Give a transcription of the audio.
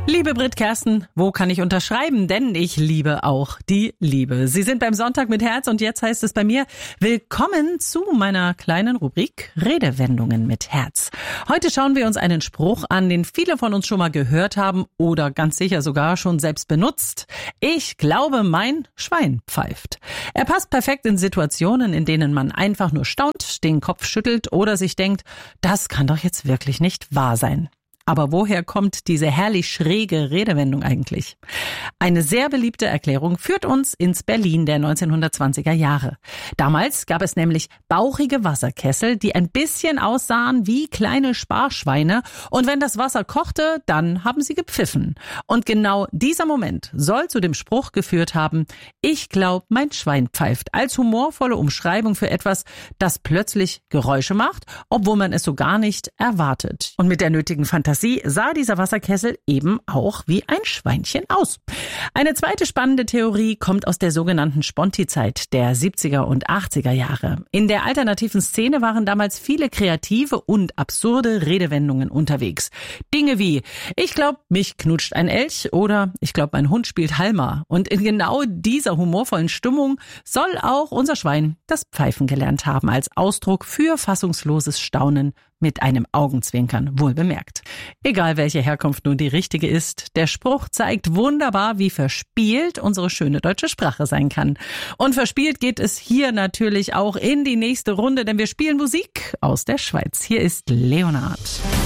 Liebe Brit Kersten, wo kann ich unterschreiben? Denn ich liebe auch die Liebe. Sie sind beim Sonntag mit Herz und jetzt heißt es bei mir, willkommen zu meiner kleinen Rubrik Redewendungen mit Herz. Heute schauen wir uns einen Spruch an, den viele von uns schon mal gehört haben oder ganz sicher sogar schon selbst benutzt. Ich glaube, mein Schwein pfeift. Er passt perfekt in Situationen, in denen man einfach nur staunt, den Kopf schüttelt oder sich denkt, das kann doch jetzt wirklich nicht wahr sein. Aber woher kommt diese herrlich schräge Redewendung eigentlich? Eine sehr beliebte Erklärung führt uns ins Berlin der 1920er Jahre. Damals gab es nämlich bauchige Wasserkessel, die ein bisschen aussahen wie kleine Sparschweine. Und wenn das Wasser kochte, dann haben sie gepfiffen. Und genau dieser Moment soll zu dem Spruch geführt haben, ich glaube, mein Schwein pfeift, als humorvolle Umschreibung für etwas, das plötzlich Geräusche macht, obwohl man es so gar nicht erwartet. Und mit der nötigen Fantasie sah dieser Wasserkessel eben auch wie ein Schweinchen aus. Eine zweite spannende Theorie kommt aus der sogenannten Sponti-Zeit der 70er und 80er Jahre. In der alternativen Szene waren damals viele kreative und absurde Redewendungen unterwegs. Dinge wie, ich glaube, mich knutscht ein Elch oder ich glaube, mein Hund spielt Halma. Und in genau dieser humorvollen Stimmung soll auch unser Schwein das Pfeifen gelernt haben, als Ausdruck für fassungsloses Staunen mit einem Augenzwinkern, wohlbemerkt. Egal welche Herkunft nun die richtige ist, der Spruch zeigt wunderbar, wie verspielt unsere schöne deutsche Sprache sein kann. Und verspielt geht es hier natürlich auch in die nächste Runde, denn wir spielen Musik aus der Schweiz. Hier ist Leonard.